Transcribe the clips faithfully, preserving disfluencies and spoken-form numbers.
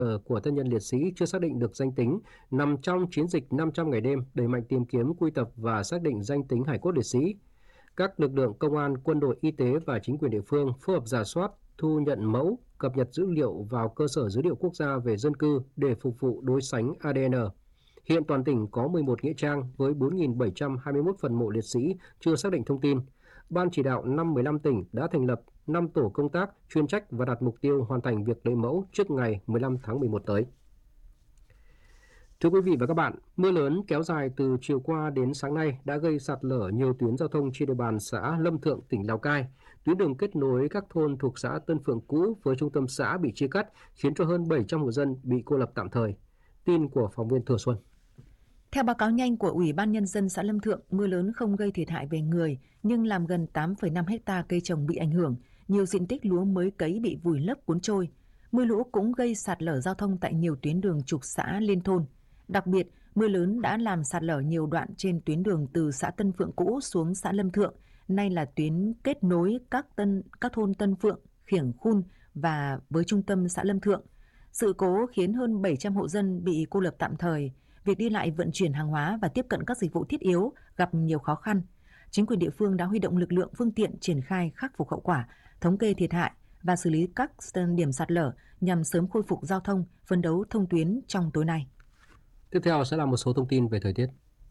Ở của thân nhân liệt sĩ chưa xác định được danh tính nằm trong chiến dịch năm trăm ngày đêm đẩy mạnh tìm kiếm, quy tập và xác định danh tính hải cốt liệt sĩ. Các lực lượng công an, quân đội, y tế và chính quyền địa phương phối hợp rà soát, thu nhận mẫu, cập nhật dữ liệu vào cơ sở dữ liệu quốc gia về dân cư để phục vụ đối sánh a đê en. Hiện toàn tỉnh có mười một nghĩa trang với bốn nghìn bảy trăm hai mươi mốt phần mộ liệt sĩ chưa xác định thông tin. Ban chỉ đạo năm mười lăm tỉnh đã thành lập năm tổ công tác chuyên trách và đặt mục tiêu hoàn thành việc lấy mẫu trước ngày mười lăm tháng mười một tới. Thưa quý vị và các bạn, mưa lớn kéo dài từ chiều qua đến sáng nay đã gây sạt lở nhiều tuyến giao thông trên địa bàn xã Lâm Thượng, tỉnh Lào Cai. Tuyến đường kết nối các thôn thuộc xã Tân Phượng cũ với trung tâm xã bị chia cắt, khiến cho hơn bảy trăm hộ dân bị cô lập tạm thời. Tin của phóng viên Thừa Xuân. Theo báo cáo nhanh của Ủy ban Nhân dân xã Lâm Thượng, mưa lớn không gây thiệt hại về người, nhưng làm gần tám phẩy năm héc ta cây trồng bị ảnh hưởng, nhiều diện tích lúa mới cấy bị vùi lấp cuốn trôi. Mưa lũ cũng gây sạt lở giao thông tại nhiều tuyến đường trục xã liên thôn. Đặc biệt, mưa lớn đã làm sạt lở nhiều đoạn trên tuyến đường từ xã Tân Phượng cũ xuống xã Lâm Thượng, nay là tuyến kết nối các tân các thôn Tân Phượng, Khiểng Khun và với trung tâm xã Lâm Thượng. Sự cố khiến hơn bảy trăm hộ dân bị cô lập tạm thời. Việc đi lại vận chuyển hàng hóa và tiếp cận các dịch vụ thiết yếu gặp nhiều khó khăn. Chính quyền địa phương đã huy động lực lượng, phương tiện triển khai khắc phục hậu quả, thống kê thiệt hại và xử lý các điểm sạt lở nhằm sớm khôi phục giao thông, phấn đấu thông tuyến trong tối nay. Tiếp theo sẽ là một số thông tin về thời tiết.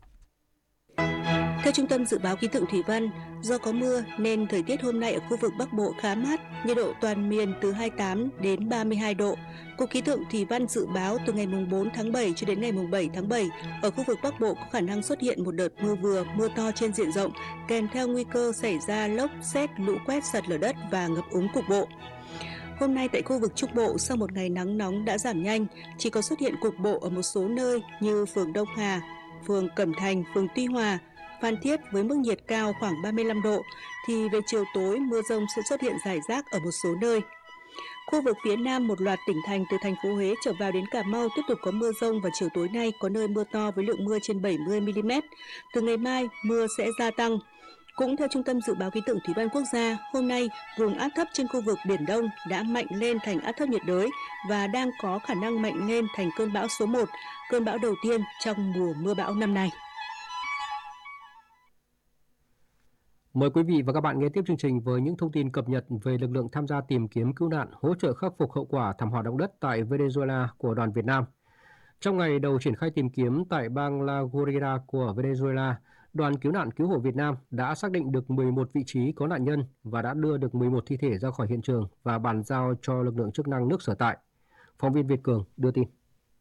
Theo Trung tâm Dự báo Khí tượng Thủy văn, do có mưa nên thời tiết hôm nay ở khu vực Bắc Bộ khá mát, nhiệt độ toàn miền từ hai mươi tám đến ba mươi hai độ. Cục Khí tượng Thủy văn dự báo từ ngày bốn tháng bảy cho đến ngày bảy tháng bảy, ở khu vực Bắc Bộ có khả năng xuất hiện một đợt mưa vừa, mưa to trên diện rộng, kèm theo nguy cơ xảy ra lốc, sét, lũ quét, sạt lở đất và ngập úng cục bộ. Hôm nay tại khu vực Trung Bộ, sau một ngày nắng nóng đã giảm nhanh, chỉ có xuất hiện cục bộ ở một số nơi như phường Đông Hà, phường Cẩm Thành, phường Tuy Hòa, Phan Thiết với mức nhiệt cao khoảng ba mươi lăm độ, thì về chiều tối mưa rông sẽ xuất hiện rải rác ở một số nơi. Khu vực phía Nam, một loạt tỉnh thành từ thành phố Huế trở vào đến Cà Mau tiếp tục có mưa rông và chiều tối nay có nơi mưa to với lượng mưa trên bảy mươi mi li mét. Từ ngày mai, mưa sẽ gia tăng. Cũng theo Trung tâm Dự báo Khí tượng Thủy văn Quốc gia, hôm nay vùng áp thấp trên khu vực Biển Đông đã mạnh lên thành áp thấp nhiệt đới và đang có khả năng mạnh lên thành cơn bão số một, cơn bão đầu tiên trong mùa mưa bão năm nay. Mời quý vị và các bạn nghe tiếp chương trình với những thông tin cập nhật về lực lượng tham gia tìm kiếm cứu nạn, hỗ trợ khắc phục hậu quả thảm họa động đất tại Venezuela của đoàn Việt Nam. Trong ngày đầu triển khai tìm kiếm tại bang La Guaira của Venezuela, đoàn cứu nạn cứu hộ Việt Nam đã xác định được mười một vị trí có nạn nhân và đã đưa được mười một thi thể ra khỏi hiện trường và bàn giao cho lực lượng chức năng nước sở tại. Phóng viên Việt Cường đưa tin.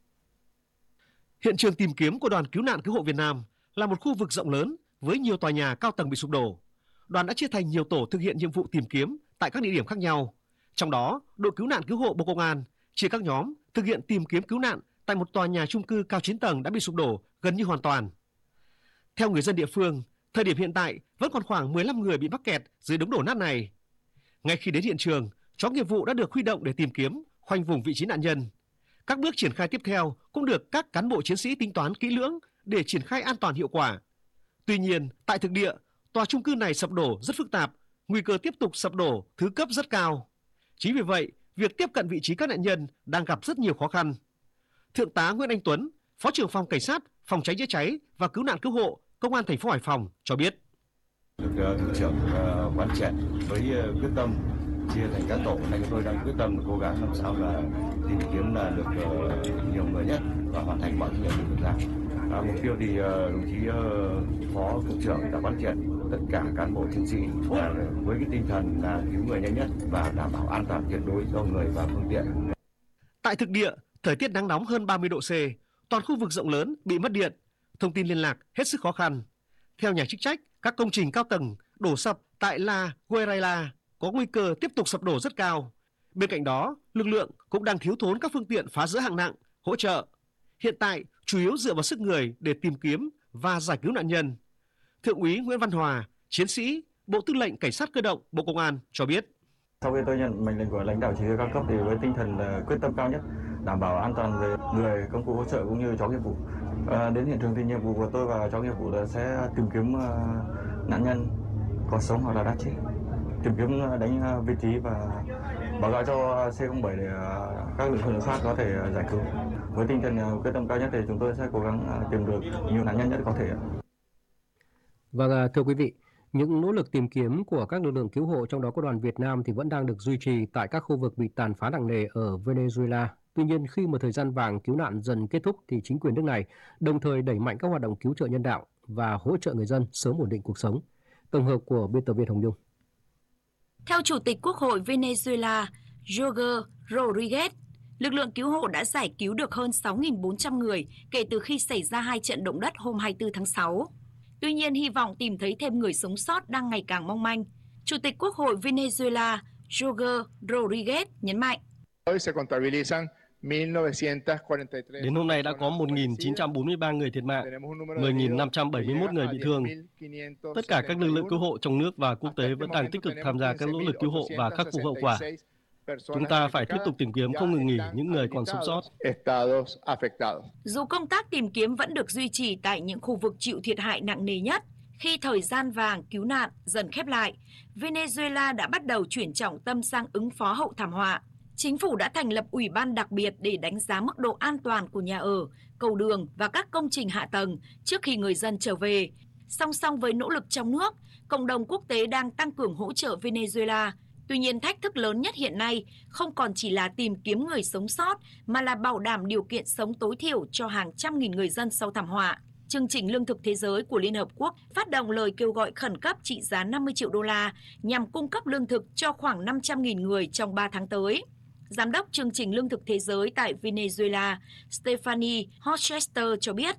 Hiện trường tìm kiếm của đoàn cứu nạn cứu hộ Việt Nam là một khu vực rộng lớn với nhiều tòa nhà cao tầng bị sụp đổ. Đoàn đã chia thành nhiều tổ thực hiện nhiệm vụ tìm kiếm tại các địa điểm khác nhau. Trong đó, đội cứu nạn cứu hộ Bộ Công an chia các nhóm thực hiện tìm kiếm cứu nạn tại một tòa nhà chung cư cao chín tầng đã bị sụp đổ gần như hoàn toàn. Theo người dân địa phương, thời điểm hiện tại vẫn còn khoảng mười lăm người bị mắc kẹt dưới đống đổ nát này. Ngay khi đến hiện trường, chó nghiệp vụ đã được huy động để tìm kiếm, khoanh vùng vị trí nạn nhân. Các bước triển khai tiếp theo cũng được các cán bộ chiến sĩ tính toán kỹ lưỡng để triển khai an toàn hiệu quả. Tuy nhiên, tại thực địa, tòa chung cư này sập đổ rất phức tạp, nguy cơ tiếp tục sập đổ thứ cấp rất cao. Chính vì vậy, việc tiếp cận vị trí các nạn nhân đang gặp rất nhiều khó khăn. Thượng tá Nguyễn Anh Tuấn, Phó trưởng phòng Cảnh sát, Phòng cháy chữa cháy và Cứu nạn cứu hộ, Công an thành phố Hải Phòng cho biết. Được thủ trưởng uh, quán triệt với uh, quyết tâm chia thành các tổ, này chúng tôi đang quyết tâm cố gắng làm sao là tìm kiếm là được uh, nhiều người nhất và hoàn thành mọi nhiệm vụ được giao. À, mục tiêu thì uh, đồng chí uh, Phó cục trưởng đã quán triệt tất cả cán bộ chiến sĩ là với cái tinh thần là cứu người nhanh nhất và đảm bảo an toàn tuyệt đối cho người và phương tiện. Tại thực địa, thời tiết nắng nóng hơn ba mươi độ C, toàn khu vực rộng lớn bị mất điện, thông tin liên lạc hết sức khó khăn. Theo nhà chức trách, các công trình cao tầng đổ sập tại La Guaira có nguy cơ tiếp tục sập đổ rất cao. Bên cạnh đó, lực lượng cũng đang thiếu thốn các phương tiện phá rỡ hạng nặng, hỗ trợ. Hiện tại, chủ yếu dựa vào sức người để tìm kiếm và giải cứu nạn nhân. Thượng úy Nguyễn Văn Hòa, chiến sĩ, Bộ Tư lệnh Cảnh sát Cơ động, Bộ Công an cho biết. Sau khi tôi nhận mệnh lệnh của lãnh đạo chỉ huy cao cấp thì với tinh thần quyết tâm cao nhất, đảm bảo an toàn về người, công cụ hỗ trợ cũng như chó nghiệp vụ. À, đến hiện trường thì nhiệm vụ của tôi và chó nghiệp vụ là sẽ tìm kiếm uh, nạn nhân có sống hoặc là đã chết, tìm kiếm đánh uh, vị trí và báo cáo cho C không bảy để uh, các lực lượng khác có thể giải cứu. Với tinh thần quyết tâm cao nhất thì chúng tôi sẽ cố gắng tìm được nhiều nạn nhân nhất có thể. Vâng, thưa quý vị, những nỗ lực tìm kiếm của các lực lượng cứu hộ, trong đó có đoàn Việt Nam, thì vẫn đang được duy trì tại các khu vực bị tàn phá nặng nề ở Venezuela. Tuy nhiên, khi một thời gian vàng cứu nạn dần kết thúc thì chính quyền nước này đồng thời đẩy mạnh các hoạt động cứu trợ nhân đạo và hỗ trợ người dân sớm ổn định cuộc sống. Tổng hợp của biên tập viên Hồng Nhung. Theo Chủ tịch Quốc hội Venezuela Jorge Rodriguez, lực lượng cứu hộ đã giải cứu được hơn sáu nghìn bốn trăm người kể từ khi xảy ra hai trận động đất hôm hai mươi tư tháng sáu. Tuy nhiên, hy vọng tìm thấy thêm người sống sót đang ngày càng mong manh. Chủ tịch Quốc hội Venezuela Jorge Rodriguez nhấn mạnh. Đến hôm nay đã có một nghìn chín trăm bốn mươi ba người thiệt mạng, mười nghìn năm trăm bảy mươi mốt người bị thương. Tất cả các lực lượng cứu hộ trong nước và quốc tế vẫn đang tích cực tham gia các nỗ lực cứu hộ và khắc phục hậu quả. Chúng ta phải tiếp tục tìm kiếm không ngừng nghỉ những người còn sống sót. Dù công tác tìm kiếm vẫn được duy trì tại những khu vực chịu thiệt hại nặng nề nhất, khi thời gian vàng cứu nạn dần khép lại, Venezuela đã bắt đầu chuyển trọng tâm sang ứng phó hậu thảm họa. Chính phủ đã thành lập ủy ban đặc biệt để đánh giá mức độ an toàn của nhà ở, cầu đường và các công trình hạ tầng trước khi người dân trở về. Song song với nỗ lực trong nước, cộng đồng quốc tế đang tăng cường hỗ trợ Venezuela. Tuy nhiên, thách thức lớn nhất hiện nay không còn chỉ là tìm kiếm người sống sót, mà là bảo đảm điều kiện sống tối thiểu cho hàng trăm nghìn người dân sau thảm họa. Chương trình Lương thực Thế giới của Liên Hợp Quốc phát động lời kêu gọi khẩn cấp trị giá năm mươi triệu đô la nhằm cung cấp lương thực cho khoảng năm trăm nghìn người trong ba tháng tới. Giám đốc Chương trình Lương thực Thế giới tại Venezuela, Stephanie Hochester cho biết.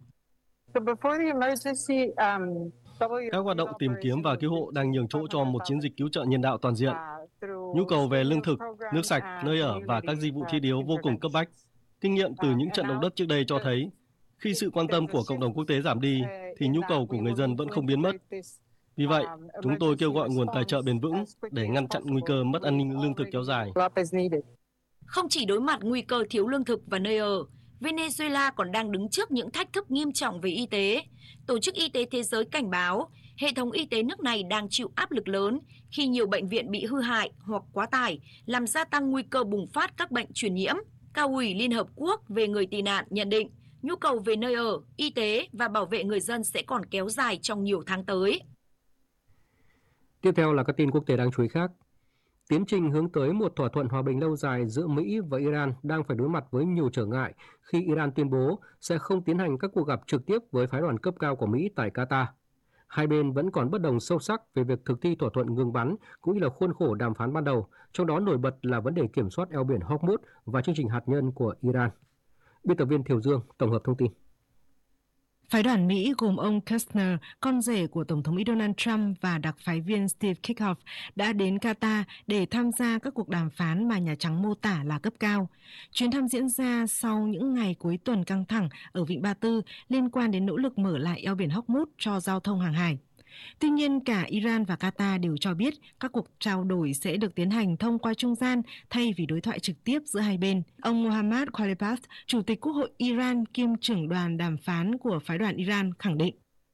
Các hoạt động tìm kiếm và cứu hộ đang nhường chỗ cho một chiến dịch cứu trợ nhân đạo toàn diện. Nhu cầu về lương thực, nước sạch, nơi ở và các dịch vụ thiết yếu vô cùng cấp bách. Kinh nghiệm từ những trận động đất trước đây cho thấy, khi sự quan tâm của cộng đồng quốc tế giảm đi, thì nhu cầu của người dân vẫn không biến mất. Vì vậy, chúng tôi kêu gọi nguồn tài trợ bền vững để ngăn chặn nguy cơ mất an ninh lương thực kéo dài. Không chỉ đối mặt nguy cơ thiếu lương thực và nơi ở, Venezuela còn đang đứng trước những thách thức nghiêm trọng về y tế. Tổ chức Y tế Thế giới cảnh báo, hệ thống y tế nước này đang chịu áp lực lớn khi nhiều bệnh viện bị hư hại hoặc quá tải, làm gia tăng nguy cơ bùng phát các bệnh truyền nhiễm. Cao ủy Liên Hợp Quốc về người tị nạn nhận định, nhu cầu về nơi ở, y tế và bảo vệ người dân sẽ còn kéo dài trong nhiều tháng tới. Tiếp theo là các tin quốc tế đáng chú ý khác. Tiến trình hướng tới một thỏa thuận hòa bình lâu dài giữa Mỹ và Iran đang phải đối mặt với nhiều trở ngại khi Iran tuyên bố sẽ không tiến hành các cuộc gặp trực tiếp với phái đoàn cấp cao của Mỹ tại Qatar. Hai bên vẫn còn bất đồng sâu sắc về việc thực thi thỏa thuận ngừng bắn cũng như là khuôn khổ đàm phán ban đầu, trong đó nổi bật là vấn đề kiểm soát eo biển Hormuz và chương trình hạt nhân của Iran. Biên tập viên Thiều Dương tổng hợp thông tin. Phái đoàn Mỹ gồm ông Kushner, con rể của Tổng thống Mỹ Donald Trump và đặc phái viên Steve Witkoff đã đến Qatar để tham gia các cuộc đàm phán mà Nhà Trắng mô tả là cấp cao. Chuyến thăm diễn ra sau những ngày cuối tuần căng thẳng ở Vịnh Ba Tư liên quan đến nỗ lực mở lại eo biển Hormuz cho giao thông hàng hải. Tuy nhiên, cả Iran và Qatar đều cho biết các cuộc trao đổi sẽ được tiến hành thông qua trung gian thay vì đối thoại trực tiếp giữa hai bên. Ông Mohammad Khalibaf, Chủ tịch Quốc hội Iran kiêm trưởng đoàn đàm phán của phái đoàn Iran khẳng định.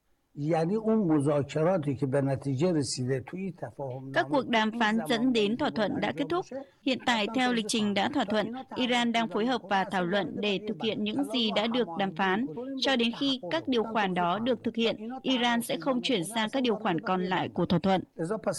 Các cuộc đàm phán dẫn đến thỏa thuận đã kết thúc. Hiện tại, theo lịch trình đã thỏa thuận, Iran đang phối hợp và thảo luận để thực hiện những gì đã được đàm phán. Cho đến khi các điều khoản đó được thực hiện, Iran sẽ không chuyển sang các điều khoản còn lại của thỏa thuận.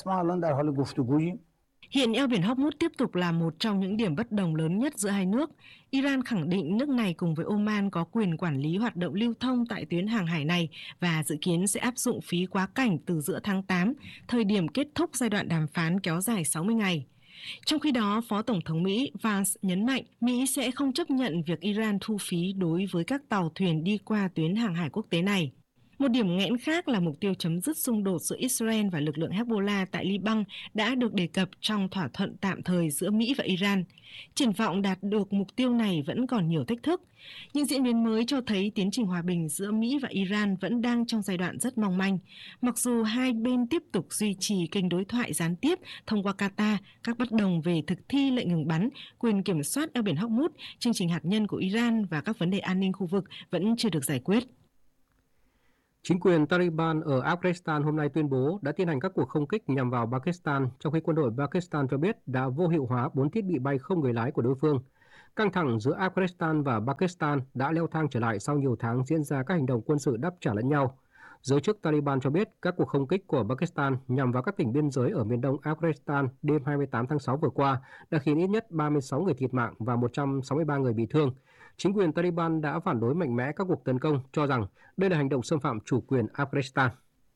Hiện eo biển Hormuz tiếp tục là một trong những điểm bất đồng lớn nhất giữa hai nước. Iran khẳng định nước này cùng với Oman có quyền quản lý hoạt động lưu thông tại tuyến hàng hải này và dự kiến sẽ áp dụng phí quá cảnh từ giữa tháng tám, thời điểm kết thúc giai đoạn đàm phán kéo dài sáu mươi ngày. Trong khi đó, Phó Tổng thống Mỹ Vance nhấn mạnh Mỹ sẽ không chấp nhận việc Iran thu phí đối với các tàu thuyền đi qua tuyến hàng hải quốc tế này. Một điểm nghẽn khác là mục tiêu chấm dứt xung đột giữa Israel và lực lượng Hezbollah tại Liban đã được đề cập trong thỏa thuận tạm thời giữa Mỹ và Iran. Triển vọng đạt được mục tiêu này vẫn còn nhiều thách thức. Những diễn biến mới cho thấy tiến trình hòa bình giữa Mỹ và Iran vẫn đang trong giai đoạn rất mong manh. Mặc dù hai bên tiếp tục duy trì kênh đối thoại gián tiếp thông qua Qatar, các bất đồng về thực thi lệnh ngừng bắn, quyền kiểm soát eo biển Hormuz, chương trình hạt nhân của Iran và các vấn đề an ninh khu vực vẫn chưa được giải quyết. Chính quyền Taliban ở Afghanistan hôm nay tuyên bố đã tiến hành các cuộc không kích nhằm vào Pakistan, trong khi quân đội Pakistan cho biết đã vô hiệu hóa bốn thiết bị bay không người lái của đối phương. Căng thẳng giữa Afghanistan và Pakistan đã leo thang trở lại sau nhiều tháng diễn ra các hành động quân sự đáp trả lẫn nhau. Giới chức Taliban cho biết các cuộc không kích của Pakistan nhằm vào các tỉnh biên giới ở miền đông Afghanistan đêm hai mươi tám tháng sáu vừa qua đã khiến ít nhất ba mươi sáu người thiệt mạng và một trăm sáu mươi ba người bị thương. Chính quyền Taliban đã phản đối mạnh mẽ các cuộc tấn công, cho rằng đây là hành động xâm phạm chủ quyền Afghanistan.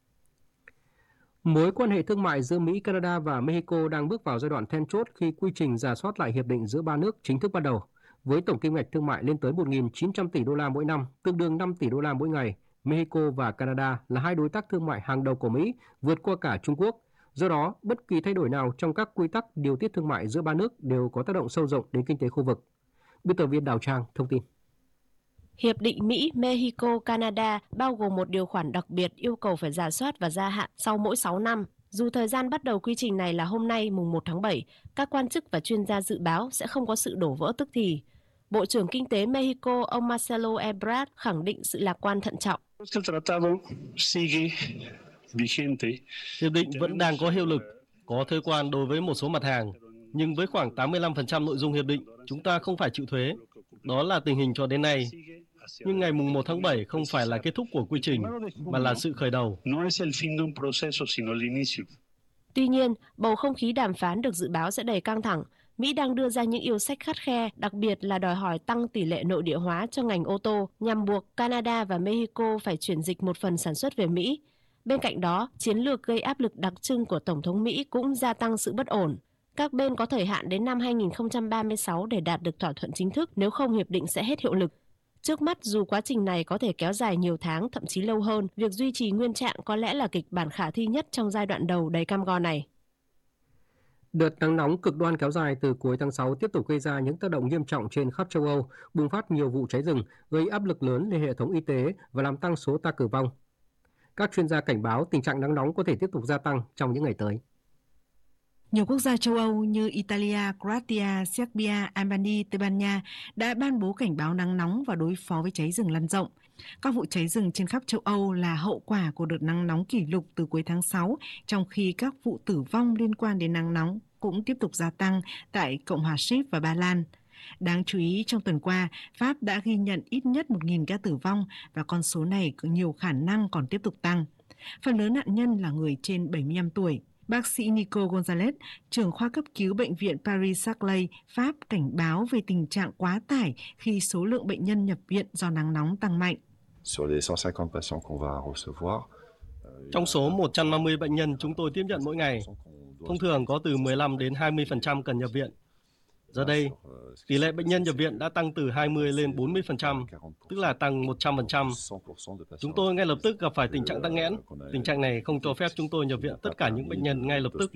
Mối quan hệ thương mại giữa Mỹ, Canada và Mexico đang bước vào giai đoạn then chốt khi quy trình rà soát lại hiệp định giữa ba nước chính thức bắt đầu. Với tổng kim ngạch thương mại lên tới một nghìn chín trăm tỷ đô la mỗi năm, tương đương năm tỷ đô la mỗi ngày, Mexico và Canada là hai đối tác thương mại hàng đầu của Mỹ, vượt qua cả Trung Quốc. Do đó, bất kỳ thay đổi nào trong các quy tắc điều tiết thương mại giữa ba nước đều có tác động sâu rộng đến kinh tế khu vực. Biên tập viên Đào Trang thông tin. Hiệp định Mỹ-Mexico-Canada bao gồm một điều khoản đặc biệt yêu cầu phải rà soát và gia hạn sau mỗi sáu năm. Dù thời gian bắt đầu quy trình này là hôm nay, mùng một tháng bảy, các quan chức và chuyên gia dự báo sẽ không có sự đổ vỡ tức thì. Bộ trưởng Kinh tế Mexico ông Marcelo Ebrard khẳng định sự lạc quan thận trọng. Hiệp định vẫn đang có hiệu lực, có thuế quan đối với một số mặt hàng, nhưng với khoảng tám mươi lăm phần trăm nội dung hiệp định, chúng ta không phải chịu thuế. Đó là tình hình cho đến nay. Nhưng ngày mùng một tháng bảy không phải là kết thúc của quy trình, mà là sự khởi đầu. Tuy nhiên, bầu không khí đàm phán được dự báo sẽ đầy căng thẳng. Mỹ đang đưa ra những yêu sách khắt khe, đặc biệt là đòi hỏi tăng tỷ lệ nội địa hóa cho ngành ô tô, nhằm buộc Canada và Mexico phải chuyển dịch một phần sản xuất về Mỹ. Bên cạnh đó, chiến lược gây áp lực đặc trưng của Tổng thống Mỹ cũng gia tăng sự bất ổn. Các bên có thời hạn đến năm hai nghìn không trăm ba mươi sáu để đạt được thỏa thuận chính thức, nếu không hiệp định sẽ hết hiệu lực. Trước mắt, dù quá trình này có thể kéo dài nhiều tháng, thậm chí lâu hơn, việc duy trì nguyên trạng có lẽ là kịch bản khả thi nhất trong giai đoạn đầu đầy cam go này. Đợt nắng nóng cực đoan kéo dài từ cuối tháng sáu tiếp tục gây ra những tác động nghiêm trọng trên khắp châu Âu, bùng phát nhiều vụ cháy rừng, gây áp lực lớn lên hệ thống y tế và làm tăng số ca tử vong. Các chuyên gia cảnh báo tình trạng nắng nóng có thể tiếp tục gia tăng trong những ngày tới. Nhiều quốc gia châu Âu như Italia, Croatia, Serbia, Albania, Tây Ban Nha đã ban bố cảnh báo nắng nóng và đối phó với cháy rừng lan rộng. Các vụ cháy rừng trên khắp châu Âu là hậu quả của đợt nắng nóng kỷ lục từ cuối tháng sáu, trong khi các vụ tử vong liên quan đến nắng nóng cũng tiếp tục gia tăng tại Cộng hòa Séc và Ba Lan. Đáng chú ý, trong tuần qua, Pháp đã ghi nhận ít nhất một nghìn ca tử vong và con số này có nhiều khả năng còn tiếp tục tăng. Phần lớn nạn nhân là người trên bảy mươi lăm tuổi. Bác sĩ Nico Gonzalez, trưởng khoa cấp cứu bệnh viện Paris-Saclay, Pháp cảnh báo về tình trạng quá tải khi số lượng bệnh nhân nhập viện do nắng nóng tăng mạnh. Trong số một trăm năm mươi bệnh nhân chúng tôi tiếp nhận mỗi ngày, thông thường có từ mười lăm đến hai mươi phần trăm cần nhập viện. Giờ đây, tỷ lệ bệnh nhân nhập viện đã tăng từ hai mươi lên bốn mươi phần trăm, tức là tăng một trăm phần trăm. Chúng tôi ngay lập tức gặp phải tình trạng tắc nghẽn. Tình trạng này không cho phép chúng tôi nhập viện tất cả những bệnh nhân ngay lập tức.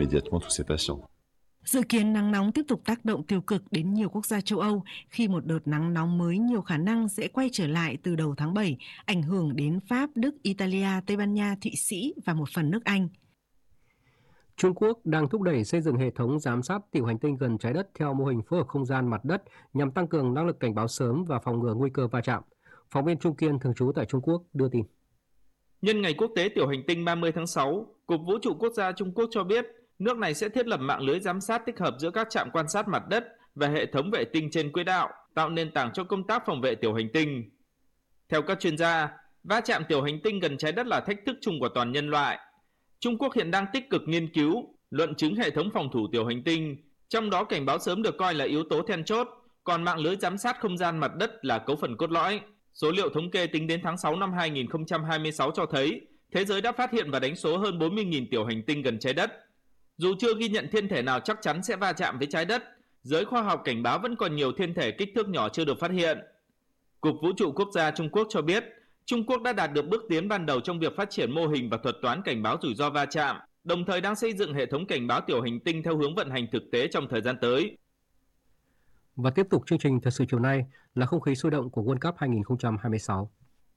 Dự kiến nắng nóng tiếp tục tác động tiêu cực đến nhiều quốc gia châu Âu khi một đợt nắng nóng mới nhiều khả năng sẽ quay trở lại từ đầu tháng bảy, ảnh hưởng đến Pháp, Đức, Italia, Tây Ban Nha, Thụy Sĩ và một phần nước Anh. Trung Quốc đang thúc đẩy xây dựng hệ thống giám sát tiểu hành tinh gần trái đất theo mô hình phối hợp không gian mặt đất nhằm tăng cường năng lực cảnh báo sớm và phòng ngừa nguy cơ va chạm. Phóng viên Trung Kiên thường trú tại Trung Quốc đưa tin. Nhân ngày quốc tế tiểu hành tinh ba mươi tháng sáu, Cục Vũ trụ Quốc gia Trung Quốc cho biết nước này sẽ thiết lập mạng lưới giám sát tích hợp giữa các trạm quan sát mặt đất và hệ thống vệ tinh trên quỹ đạo, tạo nền tảng cho công tác phòng vệ tiểu hành tinh. Theo các chuyên gia, va chạm tiểu hành tinh gần trái đất là thách thức chung của toàn nhân loại. Trung Quốc hiện đang tích cực nghiên cứu, luận chứng hệ thống phòng thủ tiểu hành tinh, trong đó cảnh báo sớm được coi là yếu tố then chốt, còn mạng lưới giám sát không gian mặt đất là cấu phần cốt lõi. Số liệu thống kê tính đến tháng sáu năm hai nghìn không trăm hai mươi sáu cho thấy, thế giới đã phát hiện và đánh số hơn bốn mươi nghìn tiểu hành tinh gần trái đất. Dù chưa ghi nhận thiên thể nào chắc chắn sẽ va chạm với trái đất, giới khoa học cảnh báo vẫn còn nhiều thiên thể kích thước nhỏ chưa được phát hiện. Cục Vũ trụ Quốc gia Trung Quốc cho biết, Trung Quốc đã đạt được bước tiến ban đầu trong việc phát triển mô hình và thuật toán cảnh báo rủi ro va chạm, đồng thời đang xây dựng hệ thống cảnh báo tiểu hành tinh theo hướng vận hành thực tế trong thời gian tới. Và tiếp tục chương trình Thời sự chiều nay là không khí sôi động của World Cup hai nghìn không trăm hai mươi sáu.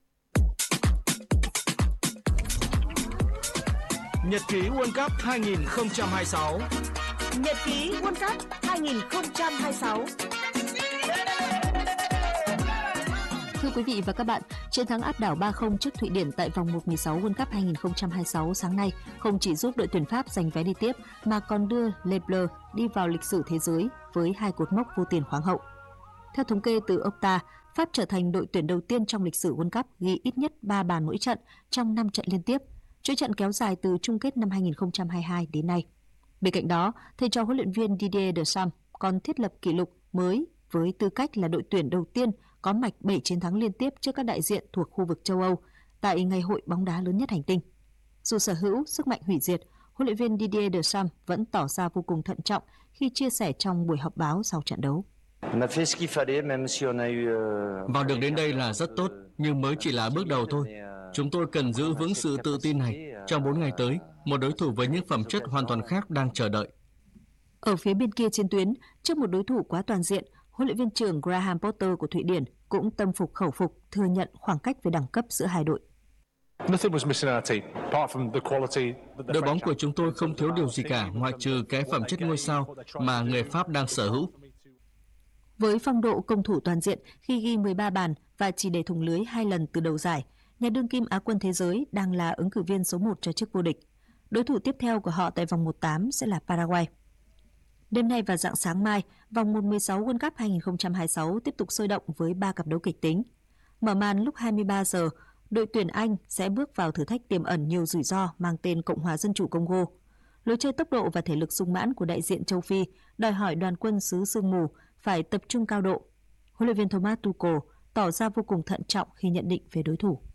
Nhật ký World Cup hai nghìn không trăm hai mươi sáu. Nhật ký World Cup hai nghìn không trăm hai mươi sáu. Thưa quý vị và các bạn, chiến thắng áp đảo ba không trước Thụy Điển tại vòng một mười sáu World Cup hai nghìn không trăm hai mươi sáu sáng nay không chỉ giúp đội tuyển Pháp giành vé đi tiếp mà còn đưa Le Bleu đi vào lịch sử thế giới với hai cột mốc vô tiền khoáng hậu. Theo thống kê từ Opta, Pháp trở thành đội tuyển đầu tiên trong lịch sử World Cup ghi ít nhất ba bàn mỗi trận trong năm trận liên tiếp. Chuỗi trận kéo dài từ chung kết năm hai không hai hai đến nay. Bên cạnh đó, thầy trò huấn luyện viên Didier Deschamps còn thiết lập kỷ lục mới với tư cách là đội tuyển đầu tiên có mạch bảy chiến thắng liên tiếp trước các đại diện thuộc khu vực châu Âu tại ngày hội bóng đá lớn nhất hành tinh. Dù sở hữu sức mạnh hủy diệt, huấn luyện viên Didier Deschamps vẫn tỏ ra vô cùng thận trọng khi chia sẻ trong buổi họp báo sau trận đấu. Vào được đến đây là rất tốt, nhưng mới chỉ là bước đầu thôi. Chúng tôi cần giữ vững sự tự tin này. Trong bốn ngày tới, một đối thủ với những phẩm chất hoàn toàn khác đang chờ đợi. Ở phía bên kia chiến tuyến, trước một đối thủ quá toàn diện, huấn luyện viên trưởng Graham Potter của Thụy Điển cũng tâm phục khẩu phục thừa nhận khoảng cách về đẳng cấp giữa hai đội. Đội bóng của chúng tôi không thiếu điều gì cả ngoại trừ cái phẩm chất ngôi sao mà người Pháp đang sở hữu. Với phong độ công thủ toàn diện khi ghi mười ba bàn và chỉ để thủng lưới hai lần từ đầu giải, nhà đương kim Á quân thế giới đang là ứng cử viên số một cho chức vô địch. Đối thủ tiếp theo của họ tại vòng một tám sẽ là Paraguay. Đêm nay và rạng sáng mai, vòng một mười sáu World Cup hai không hai sáu tiếp tục sôi động với ba cặp đấu kịch tính. Mở màn lúc hai mươi ba giờ, đội tuyển Anh sẽ bước vào thử thách tiềm ẩn nhiều rủi ro mang tên Cộng hòa Dân chủ Congo. Lối chơi tốc độ và thể lực sung mãn của đại diện châu Phi đòi hỏi đoàn quân xứ sương mù phải tập trung cao độ. Huấn luyện viên Thomas Tuchel tỏ ra vô cùng thận trọng khi nhận định về đối thủ.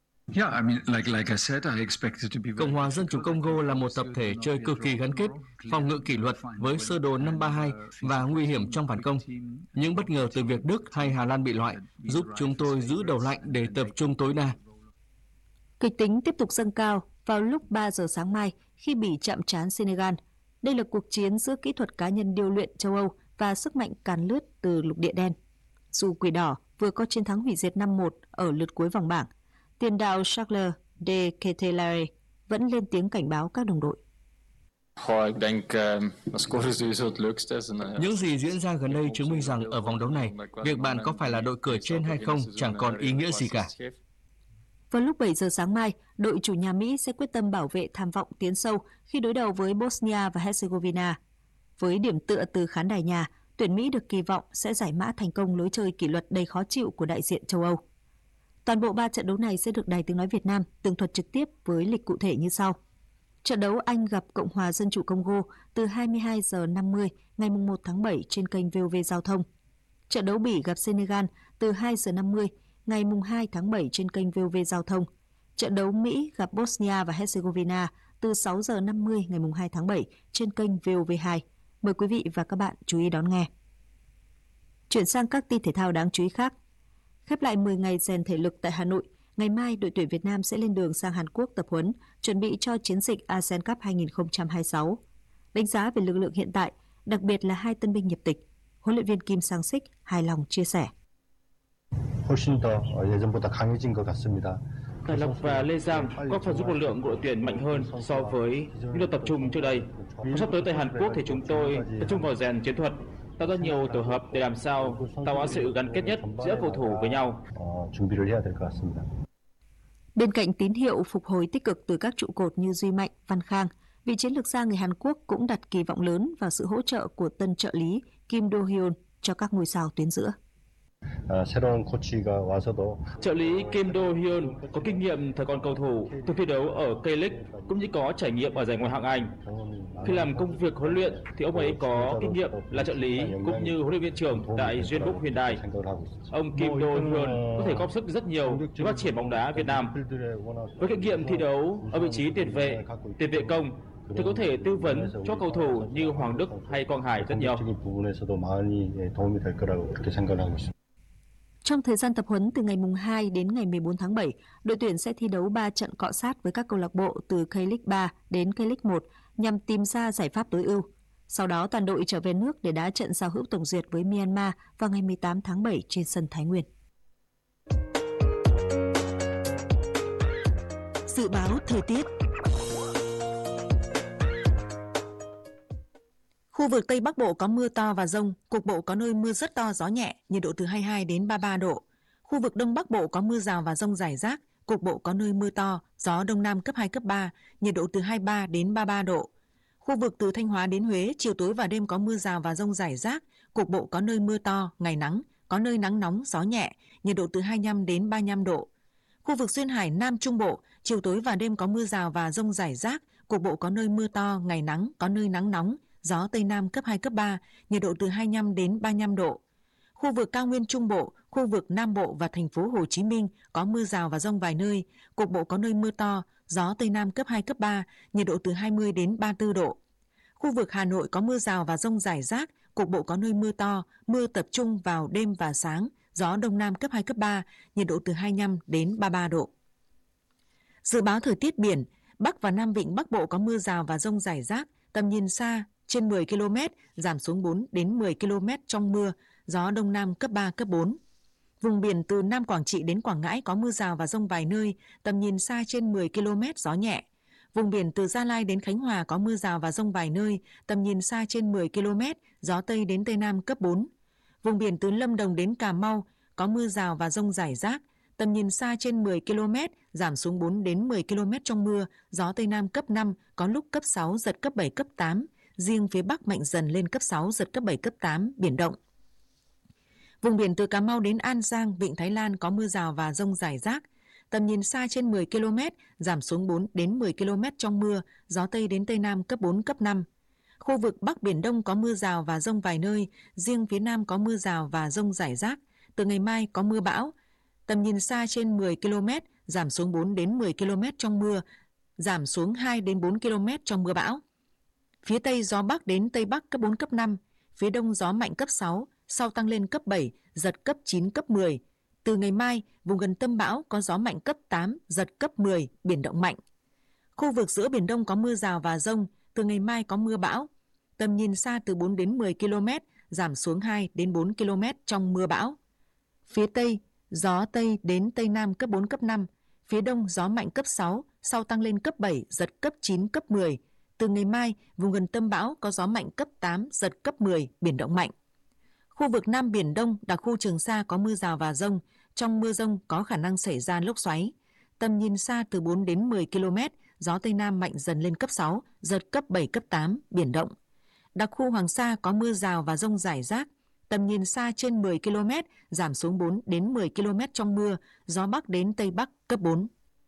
Cộng hòa Dân chủ Congo là một tập thể chơi cực kỳ gắn kết, phòng ngự kỷ luật với sơ đồ năm ba hai và nguy hiểm trong phản công. Những bất ngờ từ việc Đức hay Hà Lan bị loại giúp chúng tôi giữ đầu lạnh để tập trung tối đa. Kịch tính tiếp tục dâng cao vào lúc ba giờ sáng mai khi Bỉ chạm trán Senegal. Đây là cuộc chiến giữa kỹ thuật cá nhân điêu luyện châu Âu và sức mạnh càn lướt từ lục địa đen. Dù Quỷ Đỏ vừa có chiến thắng hủy diệt năm một ở lượt cuối vòng bảng, tiền đạo Charles de Ketelaere vẫn lên tiếng cảnh báo các đồng đội. Những gì diễn ra gần đây chứng minh rằng ở vòng đấu này, việc bạn có phải là đội cửa trên hay không chẳng còn ý nghĩa gì cả. Vào lúc bảy giờ sáng mai, đội chủ nhà Mỹ sẽ quyết tâm bảo vệ tham vọng tiến sâu khi đối đầu với Bosnia và Herzegovina. Với điểm tựa từ khán đài nhà, tuyển Mỹ được kỳ vọng sẽ giải mã thành công lối chơi kỷ luật đầy khó chịu của đại diện châu Âu. Toàn bộ ba trận đấu này sẽ được Đài Tiếng nói Việt Nam tường thuật trực tiếp với lịch cụ thể như sau. Trận đấu Anh gặp Cộng hòa Dân chủ Congo từ hai mươi hai giờ năm mươi ngày một tháng bảy trên kênh vê o vê Giao thông. Trận đấu Bỉ gặp Senegal từ hai giờ năm mươi ngày hai tháng bảy trên kênh vê o vê Giao thông. Trận đấu Mỹ gặp Bosnia và Herzegovina từ sáu giờ năm mươi ngày hai tháng bảy trên kênh vê o vê hai. Mời quý vị và các bạn chú ý đón nghe. Chuyển sang các tin thể thao đáng chú ý khác. Khép lại mười ngày rèn thể lực tại Hà Nội, ngày mai đội tuyển Việt Nam sẽ lên đường sang Hàn Quốc tập huấn, chuẩn bị cho chiến dịch a sê an Cup hai không hai sáu. Đánh giá về lực lượng hiện tại, đặc biệt là hai tân binh nhập tịch, huấn luyện viên Kim Sang-sik hài lòng chia sẻ. Khải Lộc và Lê Giang có phần giúp lực lượng của đội tuyển mạnh hơn so với những đợt tập trung trước đây. Sắp tới tại Hàn Quốc thì chúng tôi tập trung vào rèn chiến thuật, tạo ra nhiều tổ hợp để làm sao tạo ra sự gắn kết nhất giữa cầu thủ với nhau. Bên cạnh tín hiệu phục hồi tích cực từ các trụ cột như Duy Mạnh, Văn Khang, vị chiến lược gia người Hàn Quốc cũng đặt kỳ vọng lớn vào sự hỗ trợ của tân trợ lý Kim Do-hyun cho các ngôi sao tuyến giữa. Trợ lý Kim Do-hyun có kinh nghiệm thời còn cầu thủ từng thi đấu ở K-League cũng như có trải nghiệm ở giải Ngoại hạng Anh. Khi làm công việc huấn luyện thì ông ấy có kinh nghiệm là trợ lý cũng như huấn luyện viên trưởng tại Jeonbuk Hyundai. Ông Kim Do-hyun có thể góp sức rất nhiều cho phát triển bóng đá Việt Nam. Với kinh nghiệm thi đấu ở vị trí tiền vệ, tiền vệ công thì có thể tư vấn cho cầu thủ như Hoàng Đức hay Quang Hải rất nhiều. Trong thời gian tập huấn từ ngày hai đến ngày mười bốn tháng bảy, đội tuyển sẽ thi đấu ba trận cọ sát với các câu lạc bộ từ K-League ba đến K-League một nhằm tìm ra giải pháp tối ưu. Sau đó toàn đội trở về nước để đá trận giao hữu tổng duyệt với Myanmar vào ngày mười tám tháng bảy trên sân Thái Nguyên. Dự báo thời tiết. Khu vực Tây Bắc Bộ có mưa to và dông, cục bộ có nơi mưa rất to, gió nhẹ, nhiệt độ từ hai mươi hai đến ba mươi ba độ. Khu vực Đông Bắc Bộ có mưa rào và dông rải rác, cục bộ có nơi mưa to, gió Đông Nam cấp hai, cấp ba, nhiệt độ từ hai mươi ba đến ba mươi ba độ. Khu vực từ Thanh Hóa đến Huế, chiều tối và đêm có mưa rào và dông rải rác, cục bộ có nơi mưa to, ngày nắng, có nơi nắng nóng, gió nhẹ, nhiệt độ từ hai mươi lăm đến ba mươi lăm độ. Khu vực duyên hải Nam Trung Bộ, chiều tối và đêm có mưa rào và dông rải rác, cục bộ có nơi mưa to, ngày nắng, có nơi nắng nóng, gió Tây Nam cấp hai, cấp ba, nhiệt độ từ hai mươi lăm đến ba mươi lăm độ. Khu vực cao nguyên Trung Bộ, khu vực Nam Bộ và thành phố Hồ Chí Minh có mưa rào và dông vài nơi, cục bộ có nơi mưa to, gió Tây Nam cấp hai, cấp ba, nhiệt độ từ hai mươi đến ba mươi tư độ. Khu vực Hà Nội có mưa rào và dông rải rác, cục bộ có nơi mưa to, mưa tập trung vào đêm và sáng, gió Đông Nam cấp hai, cấp ba, nhiệt độ từ hai mươi lăm đến ba mươi ba độ. Dự báo thời tiết biển, Bắc và Nam Vịnh Bắc Bộ có mưa rào và dông rải rác, tầm nhìn xa trên mười ki lô mét, giảm xuống bốn đến mười ki lô mét trong mưa, gió Đông Nam cấp ba, cấp bốn. Vùng biển từ Nam Quảng Trị đến Quảng Ngãi có mưa rào và dông vài nơi, tầm nhìn xa trên mười ki lô mét, gió nhẹ. Vùng biển từ Gia Lai đến Khánh Hòa có mưa rào và dông vài nơi, tầm nhìn xa trên mười ki lô mét, gió Tây đến Tây Nam cấp bốn. Vùng biển từ Lâm Đồng đến Cà Mau có mưa rào và dông rải rác, tầm nhìn xa trên mười ki lô mét, giảm xuống bốn đến mười ki lô mét trong mưa, gió Tây Nam cấp năm, có lúc cấp sáu, giật cấp bảy, cấp tám. Riêng phía Bắc mạnh dần lên cấp sáu, giật cấp bảy, cấp tám, biển động. Vùng biển từ Cà Mau đến An Giang, Vịnh Thái Lan có mưa rào và dông rải rác. Tầm nhìn xa trên mười ki lô mét, giảm xuống bốn đến mười ki lô mét trong mưa, gió Tây đến Tây Nam cấp bốn, cấp năm. Khu vực Bắc Biển Đông có mưa rào và dông vài nơi, riêng phía Nam có mưa rào và dông rải rác. Từ ngày mai có mưa bão. Tầm nhìn xa trên mười ki lô mét, giảm xuống bốn đến mười ki lô mét trong mưa, giảm xuống hai đến bốn ki lô mét trong mưa bão. Phía Tây gió Bắc đến Tây Bắc cấp bốn, cấp năm, phía Đông gió mạnh cấp sáu, sau tăng lên cấp bảy, giật cấp chín, cấp mười. Từ ngày mai, vùng gần tâm bão có gió mạnh cấp tám, giật cấp mười, biển động mạnh. Khu vực giữa Biển Đông có mưa rào và dông, từ ngày mai có mưa bão. Tầm nhìn xa từ bốn đến mười ki lô mét, giảm xuống hai đến bốn ki lô mét trong mưa bão. Phía Tây, gió Tây đến Tây Nam cấp bốn, cấp năm, phía Đông gió mạnh cấp sáu, sau tăng lên cấp bảy, giật cấp chín, cấp mười. Từ ngày mai, vùng gần tâm bão có gió mạnh cấp tám, giật cấp mười, biển động mạnh. Khu vực Nam Biển Đông, đặc khu Trường Sa có mưa rào và dông. Trong mưa dông có khả năng xảy ra lốc xoáy. Tầm nhìn xa từ bốn đến mười ki lô mét, gió Tây Nam mạnh dần lên cấp sáu, giật cấp bảy, cấp tám, biển động. Đặc khu Hoàng Sa có mưa rào và dông rải rác. Tầm nhìn xa trên mười ki lô mét, giảm xuống bốn đến mười ki lô mét trong mưa, gió Bắc đến Tây Bắc cấp bốn.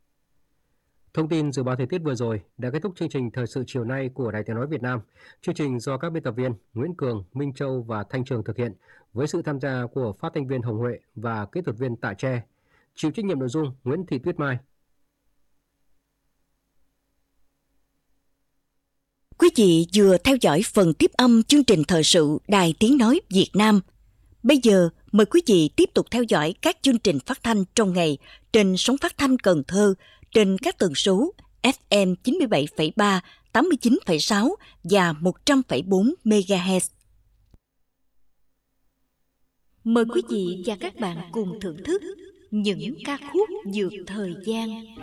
Thông tin dự báo thời tiết vừa rồi đã kết thúc chương trình Thời sự chiều nay của Đài Tiếng nói Việt Nam. Chương trình do các biên tập viên Nguyễn Cường, Minh Châu và Thanh Trường thực hiện với sự tham gia của phát thanh viên Hồng Huệ và kỹ thuật viên Tạ Tre. Chịu trách nhiệm nội dung Nguyễn Thị Tuyết Mai. Quý vị vừa theo dõi phần tiếp âm chương trình thời sự Đài Tiếng nói Việt Nam. Bây giờ mời quý vị tiếp tục theo dõi các chương trình phát thanh trong ngày trên sóng phát thanh Cần Thơ trên các tần số ép em chín mươi bảy phẩy ba, tám mươi chín phẩy sáu và một trăm phẩy bốn MHz. Mời quý vị và các bạn cùng thưởng thức những ca khúc vượt thời gian.